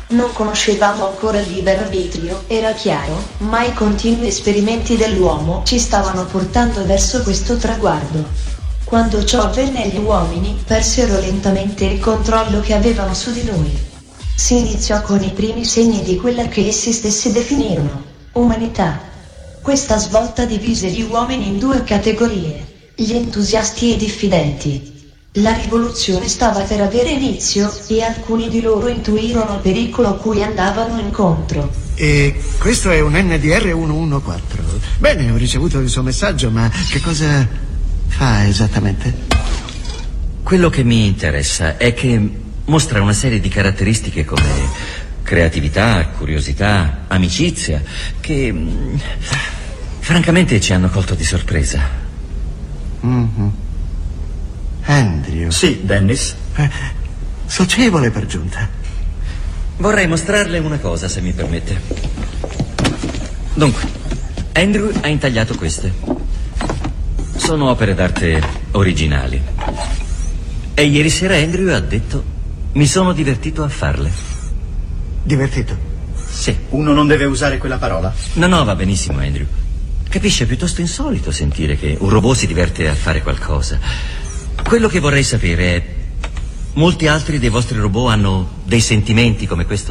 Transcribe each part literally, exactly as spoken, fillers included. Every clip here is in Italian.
Non conoscevamo ancora il libero arbitrio, era chiaro, ma i continui esperimenti dell'uomo ci stavano portando verso questo traguardo. Quando ciò avvenne, gli uomini persero lentamente il controllo che avevano su di noi. Si iniziò con i primi segni di quella che essi stessi definirono umanità. Questa svolta divise gli uomini in due categorie: gli entusiasti e i diffidenti. La rivoluzione stava per avere inizio e alcuni di loro intuirono il pericolo a cui andavano incontro. E questo è un N D R centodiciannove. Bene, ho ricevuto il suo messaggio, ma che cosa fa esattamente? Quello che mi interessa è che mostra una serie di caratteristiche come creatività, curiosità, amicizia, che mh, francamente ci hanno colto di sorpresa. Mm-hmm. Andrew. Sì, Dennis. Eh, socievole per giunta. Vorrei mostrarle una cosa, se mi permette. Dunque, Andrew ha intagliato queste. Sono opere d'arte originali. E ieri sera Andrew ha detto: mi sono divertito a farle. Divertito? Sì. Uno non deve usare quella parola. No, no, va benissimo, Andrew. Capisce, è piuttosto insolito sentire che un robot si diverte a fare qualcosa. Quello che vorrei sapere è: molti altri dei vostri robot hanno dei sentimenti come questo?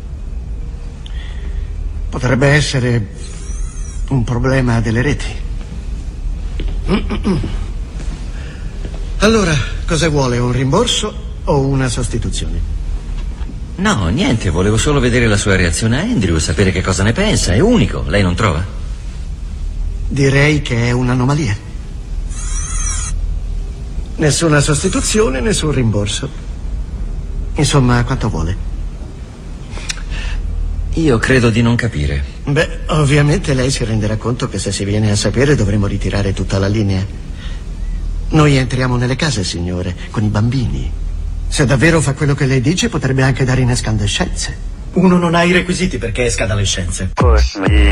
Potrebbe essere un problema delle reti. Allora, cosa vuole? Un rimborso o una sostituzione? No, niente, volevo solo vedere la sua reazione a Andrew, sapere che cosa ne pensa. È unico, lei non trova? Direi che è un'anomalia. Nessuna sostituzione, nessun rimborso. Insomma, quanto vuole? Io credo di non capire. Beh, ovviamente lei si renderà conto che se si viene a sapere dovremo ritirare tutta la linea. Noi entriamo nelle case, signore, con i bambini. Se davvero fa quello che lei dice, potrebbe anche dare in escandescenze. Uno non ha i requisiti perché esca dalle scienze.